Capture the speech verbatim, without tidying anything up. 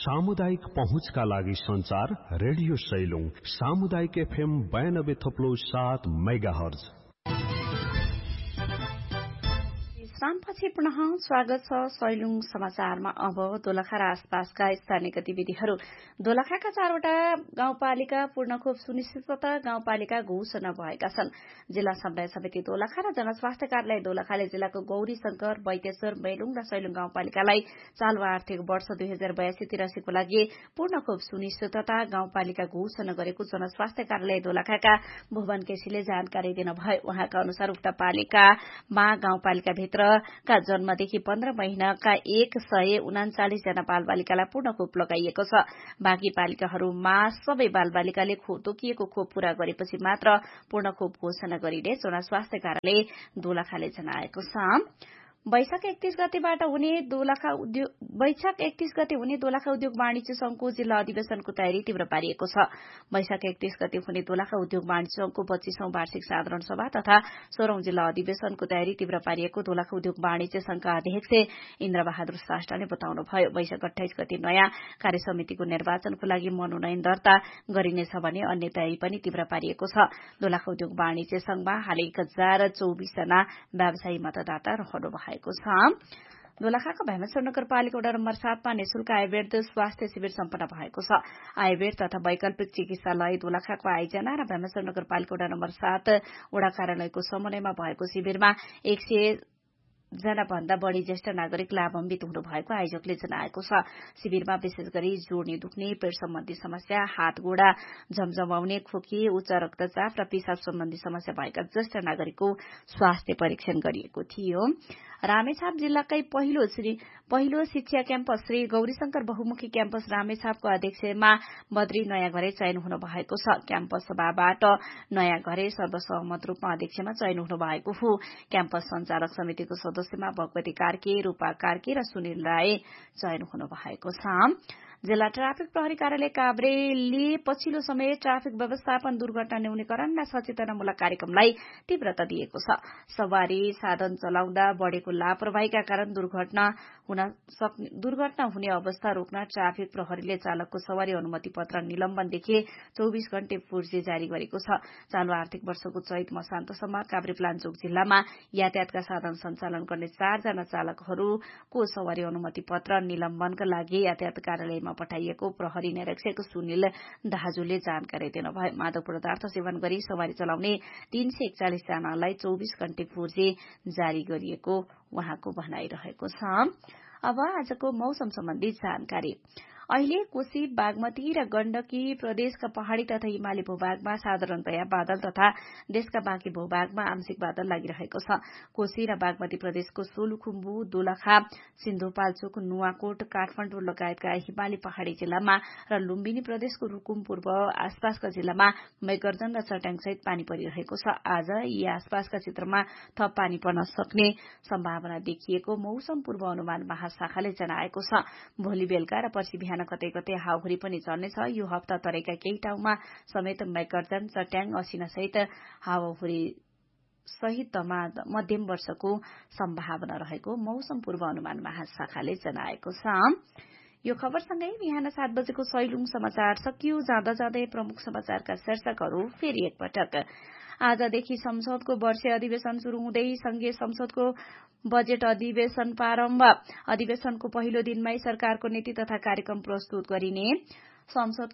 सामुदायिक पहुँचका लागि संचार रेडियो सैलुङ सामुदायिक एफएम बयानब्बे थप्लो सात मेगा हर्ज। विश्रामपछि पुनः स्वागत छ सैलुङ समाचारमा। अब दोलखा र आसपासका स्थानीय गतिविधिहरू। दोलखाका चारवटा गाउँपालिका पूर्ण खोप सुनिश्चित तथा गाउँपालिका घोषणा भएका छन्। जिल्ला समन्वय समिति दोलखा र जनस्वास्थ्य कार्यालय दोलखाले जिल्लाको गौरी शंकर, बैतेश्वर, मेलुङ र सैलुङ गाउँपालिकालाई चालु आर्थिक वर्ष दुई हजार बयासी तिरासीको लागि पूर्ण खोप सुनिश्चित तथा गाउँपालिका घोषणा गरेको जनस्वास्थ्य कार्यालय दोलखाका भुवन केसीले जानकारी दिनुभयो। उहाँका अनुसार उक्त पालिकामा गाउँपालिकाभित्र का जन्मदेखि पन्ध्र महिनाका एक सय उनाचालिस जना बालबालिकालाई पूर्ण खोप लगाइएको छ। बाँकी पालिकाहरूमा सबै बालबालिकाले तोकिएको खोप पूरा गरेपछि मात्र पूर्ण खोप घोषणा गरिने जनस्वास्थ्य कार्यालय दोलखाले जनाएको छ। वैशाख एकतीस गतेबाट हुने दोलखा उद्योग वैशाख एकतीस गते हुने दोलखा उद्योग वाणिज्य संघको जिल्ला अधिवेशनको तयारी तीव्र पारिएको छ। वैशाख एकतीस गते हुने दोलखा उद्योग वाणिज्य संघको पच्चीसौं वार्षिक साधारण सभा तथा सोह्रौं जिल्ला अधिवेशनको तयारी तीव्र पारिएको दोलखा उद्योग वाणिज्य संघका अध्यक्ष इन्द्र बहादुर श्रेष्ठले बताउनुभयो। वैशाख अठाइस गते नयाँ कार्य समितिको निर्वाचनको लागि मनोनयन दर्ता गरिनेछ भने अन्य तयारी पनि तीव्र पारिएको छ। दोलखा उद्योग वाणिज्य संघमा हालै एक हजार चौबिस जना व्यवसायी मतदाता रहनु भएको दोलखाका भैमेश्वर नगरपालिका वडा नम्बर सातमा निशुल्क आयुर्वेद स्वास्थ्य शिविर सम्पन्न भएको छ। आयुर्वेद तथा वैकल्पिक चिकित्सालय दोलखाको आयोजना र भैमेश्वर नगरपालिका वडा नम्बर सात वडा कार्यालयको समन्वयमा भएको शिविरमा एक सय जना भन्दा बढ़ी ज्येष्ठ नागरिक लाभान्वित हुनु भएको आयोजकले जनाएको छ। शिविरमा विशेष गरी जोड्नी दुख्ने, पेट सम्बन्धी समस्या, हात गोडा झमझमाउने, खोकी, उच्च रक्तचाप र पिसाब सम्बन्धी समस्या भएका ज्येष्ठ नागरिकको स्वास्थ्य परीक्षण गरिएको थियो। रामेछाप जिल्लाकै पहिलो श्री पहिलो शिक्षा क्याम्पस श्री गौरीशंकर बहुमुखी क्याम्पस रामेछापको अध्यक्षमा बद्री नयाँ घरे चयन हुनु भएको छ। क्याम्पस सभाबाट नयाँ घरे सर्वसहमत रूपमा अध्यक्षमा चयन हुनु भएको हो। क्याम्पस संचालक समितिको सदस्यमा भगवती कार्के, रूपा कार्के र सुनिल राय चयन हुनु भएको छ। जिल्ला ट्राफिक प्रहरी कार्यालय काभ्रेले पछिल्लो समय ट्राफिक व्यवस्थापन दुर्घटना न्यूनीकरण र सचेतनामूलक कार्यक्रमलाई तीव्रता दिएको छ। सवारी साधन चलाउँदा बढ़ेको लापरवाहीका कारण दुर्घटना हुन सक्ने दुर्घटना हुने अवस्था रोक्न ट्राफिक प्रहरीले चालकको सवारी अनुमति पत्र निलम्बनदेखि चौबिस घण्टे पूर्जी जारी गरेको छ। चालू आर्थिक वर्षको चैत मसान्तसम्म काभ्रेपलाञ्चोक जिल्लामा यातायातका साधन सञ्चालन गर्ने चारजना चालकहरूको सवारी अनुमति पत्र निलम्बनका लागि यातायात कार्यालयमा पठाइएको प्रहरी निरीक्षक सुनिल दाजुले जानकारी दिनुभयो। मादक पदार्थ सेवन गरी सवारी चलाउने तीन सय एकचालिस जनालाई चौबिस घण्टे पूर्जी जारी गरिएको उहाँको भनाइरहेको छ। अब आजको मौसम सम्बन्धी जानकारी। अहिले कोशी, बागमती र गण्डकी प्रदेशका पहाड़ी तथा हिमाली भूभागमा साधारणतया बादल तथा देशका बाँकी भूभागमा आंशिक बादल लागिरहेको छ। कोशी र बागमती प्रदेशको सोलुखुम्बु, दोलखा, सिन्धुपाल्चोक, नुवाकोट, काठमाडौँ लगायतका हिमाली पहाड़ी जिल्लामा र लुम्बिनी प्रदेशको रूकुम पूर्व आसपासका जिल्लामा मेघगर्जन र चट्याङसहित पानी परिरहेको छ। आज यी आसपासका क्षेत्रमा थप पानी पर्न सक्ने सम्भावना देखिएको मौसम पूर्व अनुमान महाशाखाले जनाएको छ। भोलि बेलुका र पर्सि बिहान कतै कतै हाउहुरी पनि चल्नेछ। यो हप्ता तराईका केही ठाउँमा समेत मेघगर्जन, चट्याङ, असिनासहित हावाहुरी सहित मध्यम वर्षको सम्भावना रहेको मौसम पूर्व अनुमान महाशाखाले जनाएको छ। यो खबरसँगै बिहान सात बजेको सैलुङ समाचार सकियो। जाँदा जाँदै प्रमुख समाचारका शीर्षकहरू फेरि एकपटक। आजदेखि संसदको वर्षीय अधिवेशन शुरू हुँदै संघीय संसदको बजेट अधिवेशन प्रारम्भ। अधिवेशनको पहिलो दिनमै सरकारको नीति तथा कार्यक्रम प्रस्तुत गरिने। संसद